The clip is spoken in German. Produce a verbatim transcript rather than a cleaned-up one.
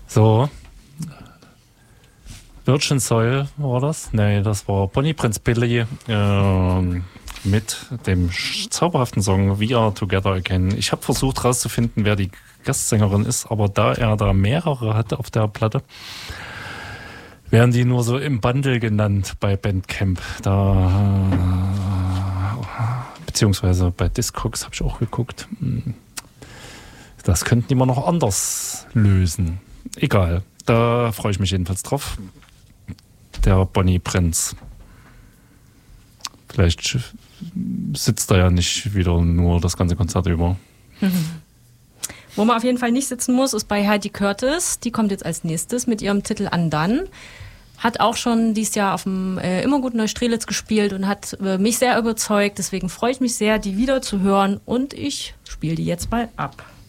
So. Virgin Soil war das? Nee, das war Bonnie Prince Billy äh, mit dem zauberhaften Song We Are Together Again. Ich habe versucht herauszufinden, wer die Gastsängerin ist, aber da er da mehrere hatte auf der Platte, werden die nur so im Bundle genannt bei Bandcamp. Da, äh, beziehungsweise bei Discogs habe ich auch geguckt. Das könnten die mal noch anders lösen. Egal, da freue ich mich jedenfalls drauf. Der Bonnie Prince. Vielleicht sitzt er ja nicht wieder nur das ganze Konzert über. Mhm. Wo man auf jeden Fall nicht sitzen muss, ist bei Heidi Curtis. Die kommt jetzt als nächstes mit ihrem Titel Undone. Hat auch schon dieses Jahr auf dem äh, Immergut Neustrelitz gespielt und hat äh, mich sehr überzeugt. Deswegen freue ich mich sehr, die wieder zu hören. Und ich spiele die jetzt mal ab.